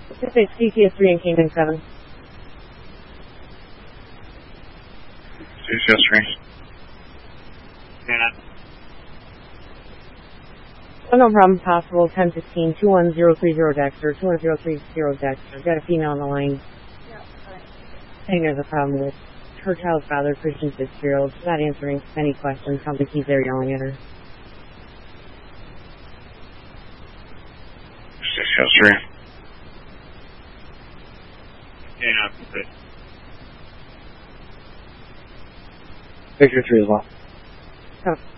It's CCS3 and Kingman 7. CCS3. Yeah. Oh, no problem. Possible 1015 21030 Dexter, 21030 Dexter. Got a female on the line. Yeah, right. I think there's a problem with her child's father, Christian Fitzgerald. She's not answering any questions. Sounds like he's there yelling at her. CCS3. Yeah, Victor 3 as well. Oh.